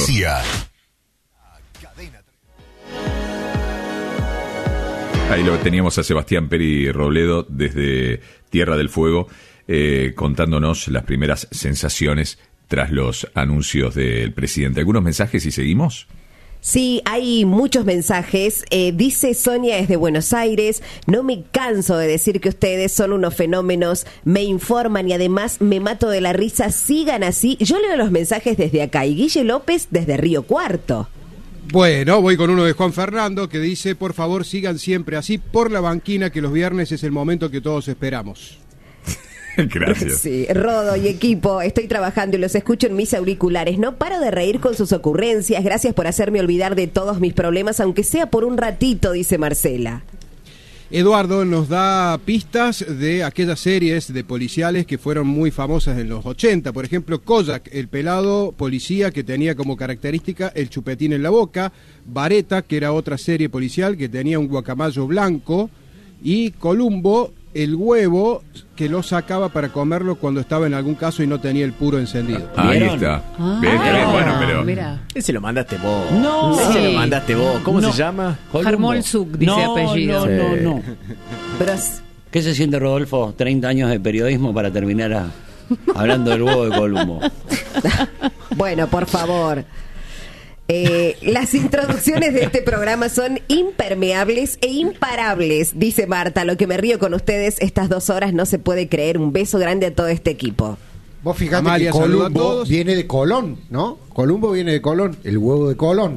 Ahí lo teníamos a Sebastián Peri Robledo desde Tierra del Fuego, eh, contándonos las primeras sensaciones tras los anuncios del presidente. ¿Algunos mensajes y seguimos? Sí, hay muchos mensajes. Eh, dice Sonia desde Buenos Aires: no me canso de decir que ustedes son unos fenómenos, me informan y además me mato de la risa, sigan así. Yo leo los mensajes desde acá y Guille López desde Río Cuarto. Bueno, voy con uno de Juan Fernando que dice: por favor sigan siempre así por la banquina, que los viernes es el momento que todos esperamos. Gracias. Sí, Rodo y equipo, estoy trabajando y los escucho en mis auriculares. No paro de reír con sus ocurrencias. Gracias por hacerme olvidar de todos mis problemas, aunque sea por un ratito, dice Marcela. Eduardo nos da pistas de aquellas series de policiales que fueron muy famosas en los ochenta. Por ejemplo, Kojak, el pelado policía que tenía como característica el chupetín en la boca. Vareta, que era otra serie policial que tenía un guacamayo blanco. Y Columbo, el huevo que lo sacaba para comerlo cuando estaba en algún caso y no tenía el puro encendido. Ahí está. Ah, ¿Ves? ah, Bueno, pero mira. Ese lo mandaste vos. No. Ese Sí. lo mandaste vos. ¿Cómo No. se llama? Harmolsuk dice no, apellido. No, no, no. Pero, ¿Qué se siente, Rodolfo? treinta años de periodismo para terminar a- hablando del huevo de Columbo. bueno, por favor. Eh, las introducciones de este programa son impermeables e imparables, dice Marta. Lo que me río con ustedes estas dos horas no se puede creer. Un beso grande a todo este equipo. Vos fijate Amalia, que saluda a Columbo todos. viene de Colón, ¿no? Columbo viene de Colón, el huevo de Colón.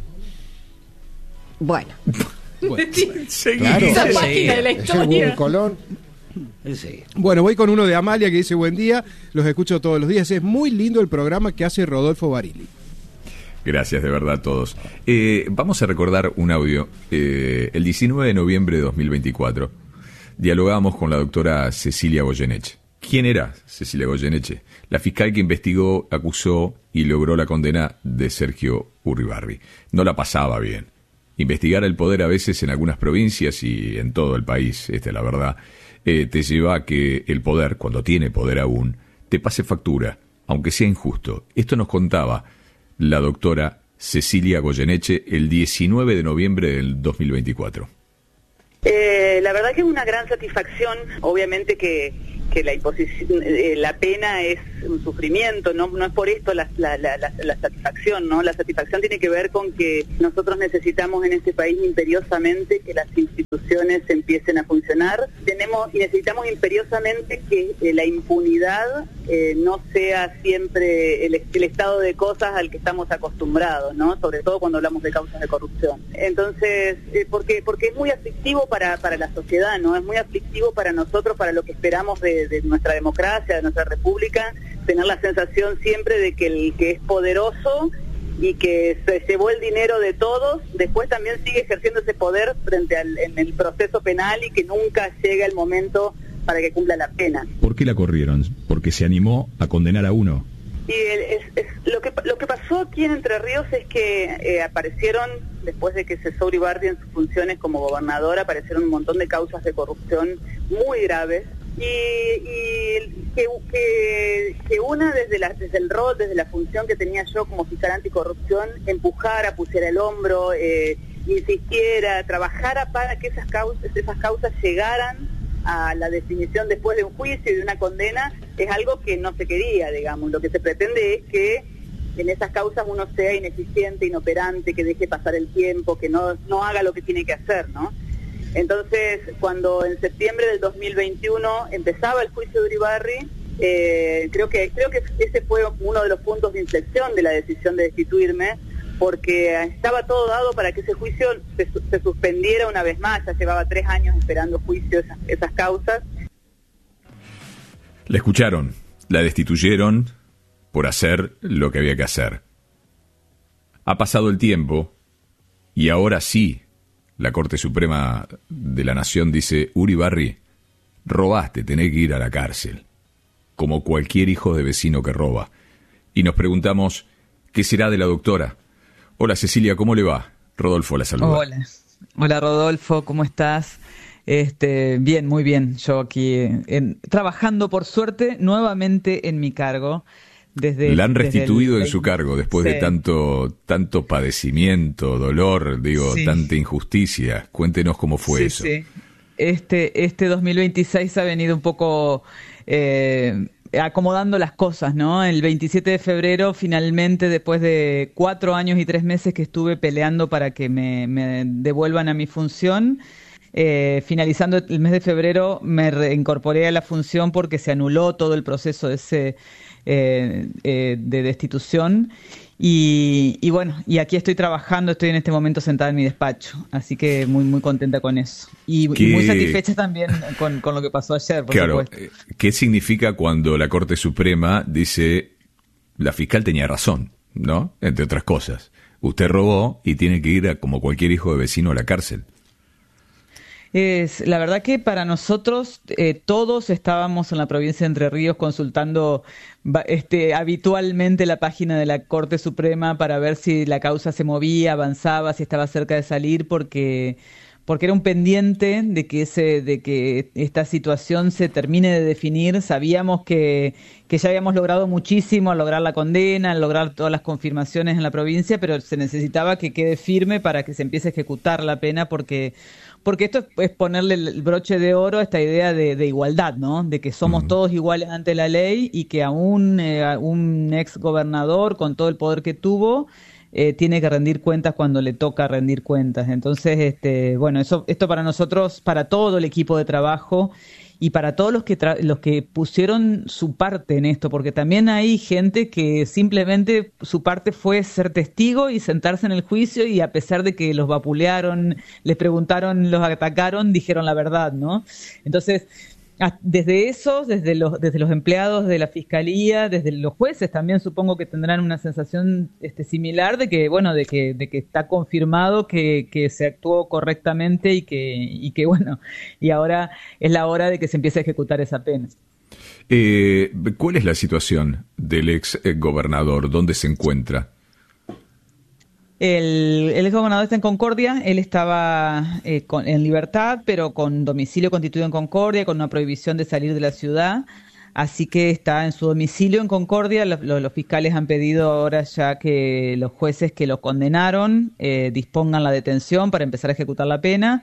Bueno. Claro, Esa es- página de la es el huevo historia. de Colón. Sí. Bueno, voy con uno de Amalia que dice: buen día, los escucho todos los días. Es muy lindo el programa que hace Rodolfo Barili. gracias de verdad a todos. Eh, vamos a recordar un audio. Eh, el diecinueve de noviembre de dos mil veinticuatro dialogamos con la doctora Cecilia Goyeneche. ¿Quién era Cecilia Goyeneche? La fiscal que investigó, acusó y logró la condena de Sergio Urribarri. No la pasaba bien. Investigar el poder a veces en algunas provincias y en todo el país, esta es la verdad, eh, te lleva a que el poder, cuando tiene poder aún, te pase factura aunque sea injusto. Esto nos contaba la doctora Cecilia Goyeneche el diecinueve de noviembre del dos mil veinticuatro. Eh, la verdad que es una gran satisfacción, obviamente que, que la imposición, eh, la pena es un sufrimiento, no, no es por esto la, la, la, la, la satisfacción, ¿no? La satisfacción tiene que ver con que nosotros necesitamos en este país imperiosamente que las instituciones empiecen a funcionar, tenemos y necesitamos imperiosamente que eh, la impunidad eh, no sea siempre el, el estado de cosas al que estamos acostumbrados, ¿no? Sobre todo cuando hablamos de causas de corrupción. Entonces, eh, porque porque es muy aflictivo para, para la sociedad, ¿no? Es muy aflictivo para nosotros, para lo que esperamos de, de nuestra democracia, de nuestra república, tener la sensación siempre de que el que es poderoso y que se llevó el dinero de todos, después también sigue ejerciendo ese poder frente al en el proceso penal y que nunca llega el momento para que cumpla la pena. ¿Por qué la corrieron? Porque se animó a condenar a uno. Y el, es, es, lo que lo que pasó aquí en Entre Ríos es que eh, aparecieron, después de que cesó Uribarri en sus funciones como gobernador, aparecieron un montón de causas de corrupción muy graves. Y, y que, que, que una desde, la, desde el rol, desde la función que tenía yo como fiscal anticorrupción, empujara, pusiera el hombro, eh, insistiera, trabajara para que esas causas, esas causas llegaran a la definición después de un juicio y de una condena, es algo que no se quería, digamos. Lo que se pretende es que en esas causas uno sea ineficiente, inoperante, que deje pasar el tiempo, que no, no haga lo que tiene que hacer, ¿no? Entonces, cuando en septiembre del dos mil veintiuno empezaba el juicio de Uribarri, eh, creo que creo que ese fue uno de los puntos de inflexión de la decisión de destituirme, porque estaba todo dado para que ese juicio se, se suspendiera una vez más. Ya llevaba tres años esperando juicio esas, esas causas. La escucharon, la destituyeron por hacer lo que había que hacer. Ha pasado el tiempo y ahora sí. La Corte Suprema de la Nación dice: Uribarri, robaste, tenés que ir a la cárcel, como cualquier hijo de vecino que roba. Y nos preguntamos, ¿qué será de la doctora? Hola Cecilia, ¿cómo le va? Rodolfo la saluda. Hola, hola Rodolfo, ¿cómo estás? Este, bien, muy bien. Yo aquí en, trabajando, por suerte, nuevamente en mi cargo. Desde, la han restituido el... en su cargo después sí. de tanto tanto padecimiento, dolor, digo, sí. tanta injusticia. Cuéntenos cómo fue sí, eso. Sí. Este este dos mil veintiséis ha venido un poco eh, acomodando las cosas, ¿no? El veintisiete de febrero, finalmente, después de cuatro años y tres meses que estuve peleando para que me, me devuelvan a mi función, eh, finalizando el mes de febrero me reincorporé a la función porque se anuló todo el proceso de ese Eh, eh, de destitución y, y bueno, y aquí estoy trabajando, estoy en este momento sentada en mi despacho, así que muy muy contenta con eso y, y muy satisfecha también con, con lo que pasó ayer, por claro, supuesto. ¿Qué significa cuando la Corte Suprema dice la fiscal tenía razón, ¿no? Entre otras cosas, usted robó y tiene que ir a, como cualquier hijo de vecino, a la cárcel? Es, la verdad que para nosotros eh, todos estábamos en la provincia de Entre Ríos consultando este, habitualmente la página de la Corte Suprema para ver si la causa se movía, avanzaba, si estaba cerca de salir, porque porque era un pendiente de que ese de que esta situación se termine de definir. Sabíamos que, que ya habíamos logrado muchísimo al lograr la condena, al lograr todas las confirmaciones en la provincia, pero se necesitaba que quede firme para que se empiece a ejecutar la pena, porque porque esto es ponerle el broche de oro a esta idea de, de igualdad, ¿no? De que somos uh-huh. todos iguales ante la ley y que a un, eh, a un ex gobernador con todo el poder que tuvo eh, tiene que rendir cuentas cuando le toca rendir cuentas. Entonces, este, bueno, eso, esto para nosotros, para todo el equipo de trabajo y para todos los que tra- los que pusieron su parte en esto, porque también hay gente que simplemente su parte fue ser testigo y sentarse en el juicio, y a pesar de que los vapulearon, les preguntaron, los atacaron, dijeron la verdad, ¿no? Entonces, desde esos, desde los desde los empleados de la Fiscalía, desde los jueces también supongo que tendrán una sensación este, similar de que, bueno, de que de que está confirmado que, que se actuó correctamente y que y que bueno, y ahora es la hora de que se empiece a ejecutar esa pena. Eh, ¿Cuál es la situación del ex gobernador? ¿Dónde se encuentra? El, el exgobernador está en Concordia. Él estaba eh, con, en libertad, pero con domicilio constituido en Concordia, con una prohibición de salir de la ciudad. Así que está en su domicilio en Concordia. Los, los, los fiscales han pedido ahora ya que los jueces que lo condenaron eh, dispongan la detención para empezar a ejecutar la pena.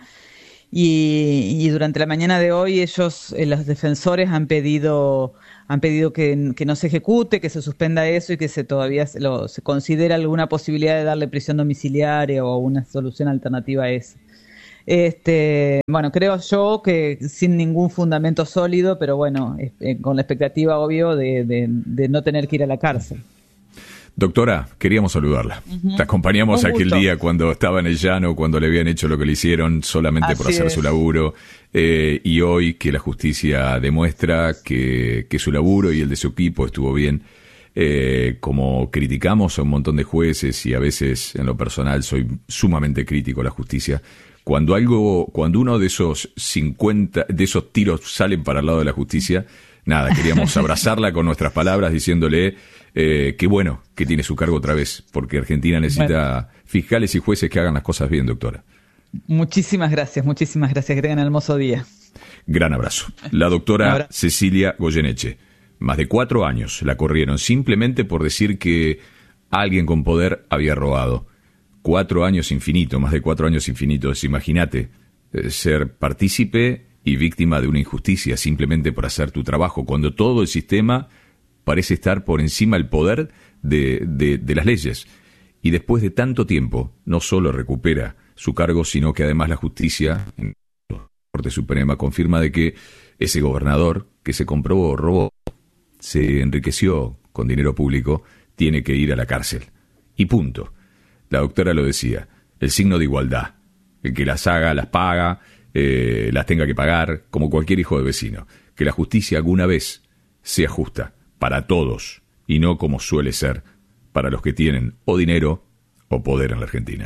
Y, y durante la mañana de hoy ellos, eh, los defensores, han pedido han pedido que, que no se ejecute, que se suspenda eso y que se todavía se, lo, se considere alguna posibilidad de darle prisión domiciliaria o una solución alternativa a eso. Este, bueno, creo yo que sin ningún fundamento sólido, pero bueno, eh, con la expectativa, obvio, de, de, de no tener que ir a la cárcel. Doctora, queríamos saludarla. Uh-huh. Te acompañamos Un aquel gusto. día cuando estaba en el llano, cuando le habían hecho lo que le hicieron solamente por Así hacer es. su laburo. Eh, y hoy que la justicia demuestra que, que su laburo y el de su equipo estuvo bien. Eh, como criticamos a un montón de jueces y a veces en lo personal soy sumamente crítico a la justicia, cuando algo, cuando uno de esos cincuenta, de esos tiros salen para el lado de la justicia, nada, queríamos abrazarla con nuestras palabras diciéndole eh, que bueno, que tiene su cargo otra vez, porque Argentina necesita bueno. fiscales y jueces que hagan las cosas bien, doctora. Muchísimas gracias, muchísimas gracias, que tengan un hermoso día. Gran abrazo. La doctora Cecilia Goyeneche. Más de cuatro años la corrieron simplemente por decir que alguien con poder había robado. Cuatro años infinito, más de cuatro años infinitos. Imagínate eh, ser partícipe y víctima de una injusticia simplemente por hacer tu trabajo, cuando todo el sistema parece estar por encima del poder de, de, de las leyes. Y después de tanto tiempo, no solo recupera su cargo, sino que además la justicia, en la Corte Suprema, confirma de que ese gobernador que se comprobó robó, se enriqueció con dinero público, tiene que ir a la cárcel. Y punto. La doctora lo decía, el signo de igualdad. El que las haga, las paga, eh, las tenga que pagar, como cualquier hijo de vecino. Que la justicia alguna vez sea justa para todos y no como suele ser para los que tienen o dinero o poder en la Argentina.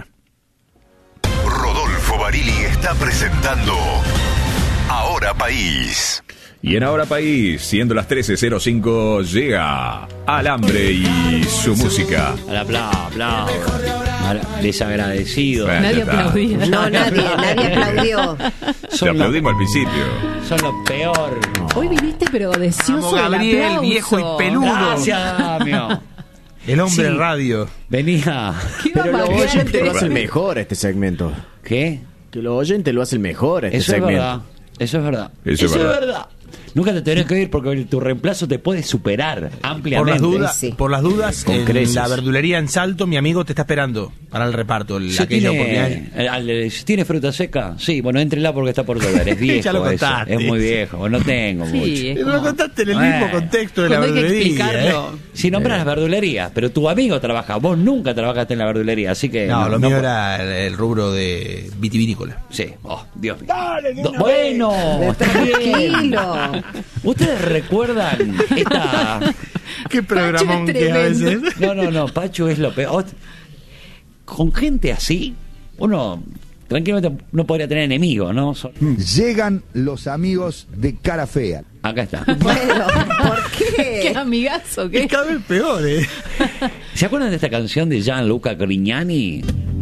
Rodolfo Barili está presentando Ahora País. Y en Ahora País, siendo las trece cero cinco, llega Alambre y su música. Al aplauso, aplauso. Desagradecido. Bueno, Nadie ya está. aplaudía. No, nadie, nadie aplaudió. Te aplaudimos al principio. Son lo peor. Hoy viniste pero deseoso Vamos, del Gabriel, aplauso. viejo y peludo. Gracias, Damio. El hombre Sí. radio. Venía. ¿Qué va a Pero los pagar? oyentes lo hacen mejor este segmento. ¿Qué? Que los oyentes lo hacen mejor este Eso es segmento. verdad. Eso es verdad. Eso es verdad. verdad. Nunca te tenés que ir porque tu reemplazo te puede superar Por ampliamente. las dudas, Sí. por las dudas, Con en creces. la verdulería en Salto, mi amigo te está esperando para el reparto. el- ¿Se aquella tiene, oportunidad. eh, al- ¿Tiene fruta seca? Sí, bueno, éntrela porque está por doler. Es viejo Ya lo eso. contaste. Es muy viejo. No tengo Sí, mucho. es Lo como- contaste en el Bueno. mismo contexto de la Cuando hay que verdulería. explicarlo. ¿eh? Si nombras las verdulerías, pero tu amigo trabaja, vos nunca trabajaste en la verdulería, así que... No, lo no mío po- era el, el rubro de vitivinícola. Sí, oh, Dios mío. Do- bueno, está bien. Tranquilo. ¿Ustedes recuerdan esta... Qué programón que a veces. No, no, no, Pacho es lo peor. Con gente así, uno tranquilamente no podría tener enemigos, ¿no? Son- Llegan los amigos de Cara Fea. Acá está. Bueno, ¿por qué? Qué amigazo, ¿qué? Es cada vez peor, ¿eh? ¿Se acuerdan de esta canción de Gianluca Grignani?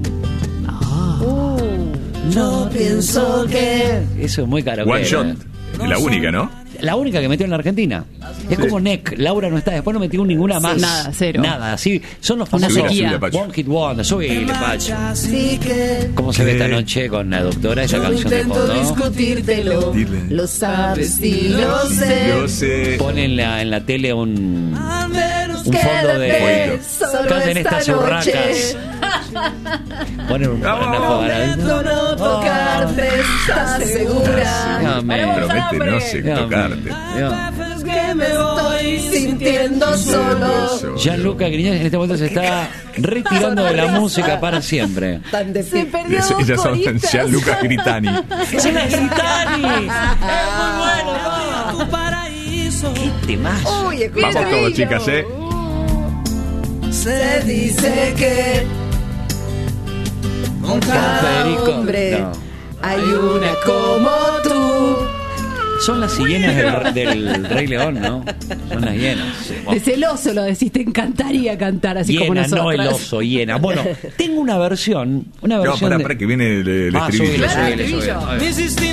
No pienso que... Eso es muy caro. One Shot. La única, ¿no? La única que metió en la Argentina. Es como Neck, Laura no está, después no metió ninguna más. Nada, cero. Nada, así. Son los Una famosos. sequía. One Hit Wonder, subile, Pacho. Así que... ¿Cómo se ve esta noche con la doctora esa Yo canción de intento fondo? discutírtelo. Dile. Lo sabes y lo sé. Yo sé. Ponen en la, en la tele un, un fondo de... Quédate solo Canten esta estas urracas. noche. Ponen un... una Prometo no tocarte, ¿estás segura? No, me- Promete no sé No, tocarte. Es que me estoy sintiendo solo. Gianluca Grignani en este momento se está retirando de la música para siempre. Tan de Se perdió Ellas dos ellas son coristas. Gianluca Gritani. ¡Son las Gritani! ¡Es muy bueno! ¡Qué temazo! Uy, escucha. Vamos todos, chicas, ¿eh? Se dice que con cada Federico, hombre no. hay una como tú. Son las hienas del, del Rey León, ¿no? Son las hienas. Sí. De celoso lo decís, te encantaría cantar así como Hiena, nosotros. no el oso, hiena. Bueno, tengo una versión. Una No, versión para, de... para que viene el, el Ah, estribillo. subile, subile, estribillo. subile. A ver.